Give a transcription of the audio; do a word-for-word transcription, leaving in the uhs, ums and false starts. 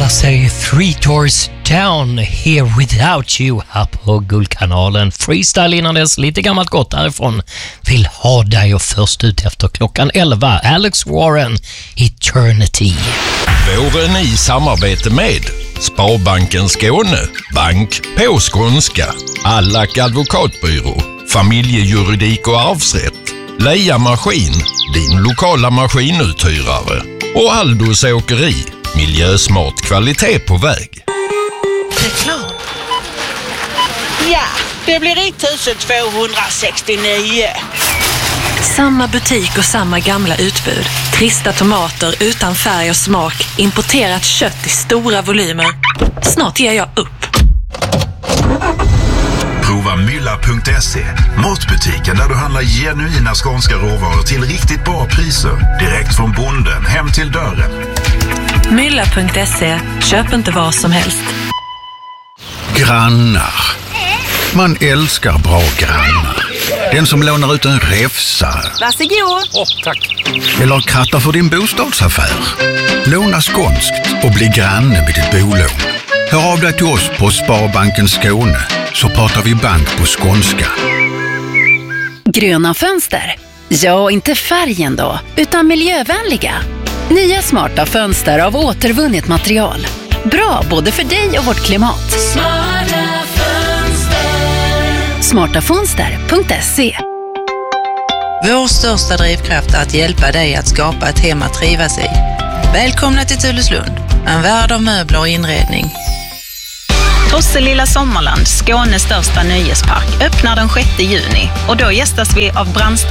Där säger Three Doors Down, Here Without You här på Guldkanalen. Freestyle innan dess, lite gammalt gott därifrån. Vill ha dig och först ut efter klockan elva. Alex Warren, Eternity. Våren i samarbete med Sparbanken Skåne, bank på skånska, Allack advokatbyrå, familjejuridik och arvsrätt, Leia Maskin, din lokala maskinuthyrare och Aldos Åkeri, miljösmart kvalitet på väg. Reklam. Ja, det blir ett tusen tvåhundrasextionio. Samma butik och samma gamla utbud. Trista tomater utan färg och smak. Importerat kött i stora volymer. Snart ger jag upp. Prova mylla punkt se, matbutiken där du handlar genuina skånska råvaror till riktigt bra priser. Direkt från bonden hem till dörren. mylla punkt se. Köp inte vad som helst. Grannar. Man älskar bra grannar. Den som lånar ut en räfsa. Varsågod. Åh, tack. Eller krattar för din bostadsaffär. Låna skånskt och bli granne med ditt bolån. Hör av dig till oss på Sparbanken Skåne så pratar vi bank på skånska. Gröna fönster? Ja, inte färgen då, utan miljövänliga. Nya smarta fönster av återvunnet material. Bra både för dig och vårt klimat. Smarta fönster. smarta fönster punkt se. Vår största drivkraft är att hjälpa dig att skapa ett hem att trivas i. Välkomna till Tulleslund, en värld av möbler och inredning. Tosselilla Sommarland, Skånes största nöjespark, öppnar den sjätte juni och då gästas vi av Brandsta